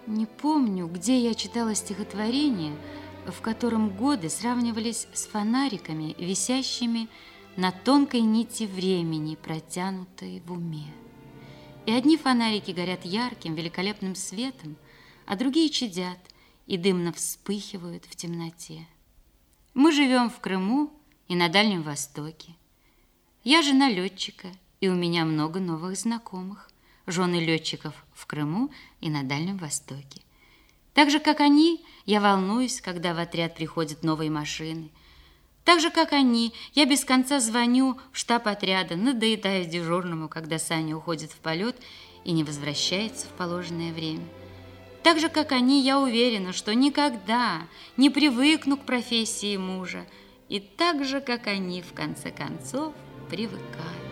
Не помню, где я читала стихотворение, в котором годы сравнивались с фонариками, висящими на тонкой нити времени, протянутой в уме. И одни фонарики горят ярким, великолепным светом, а другие чадят и дымно вспыхивают в темноте. Мы живем в Крыму и на Дальнем Востоке. Я жена летчика, и у меня много новых знакомых, жены летчиков в Крыму и на Дальнем Востоке. Так же, как они, я волнуюсь, когда в отряд приходят новые машины. Так же, как они, я без конца звоню в штаб отряда, надоедая дежурному, когда Саня уходит в полет и не возвращается в положенное время. Так же, как они, я уверена, что никогда не привыкну к профессии мужа. И так же, как они, в конце концов, привыкаю.